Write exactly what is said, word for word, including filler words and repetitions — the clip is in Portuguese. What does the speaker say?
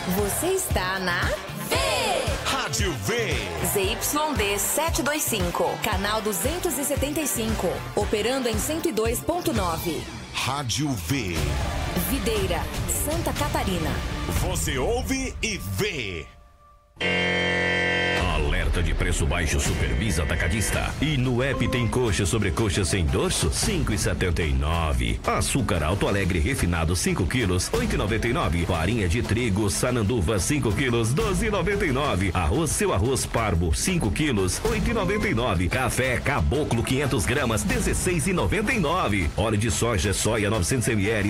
Você está na V. Rádio V. Z Y D setecentos e vinte e cinco, canal duzentos e setenta e cinco, operando em cento e dois ponto nove. Rádio V. Videira, Santa Catarina. Você ouve e vê. Alerta de preço baixo Supervisa Atacadista. E no app tem coxa sobre coxa sem dorso, cinco e setenta e nove. Açúcar Alto Alegre refinado cinco quilos, oito e noventa e nove. Farinha de trigo Sananduva cinco quilos, doze e noventa e nove. Arroz Seu Arroz Parbo cinco quilos, oito e noventa e nove. Café Caboclo quinhentas gramas, dezesseis e noventa e nove. Óleo de soja soia novecentos mililitros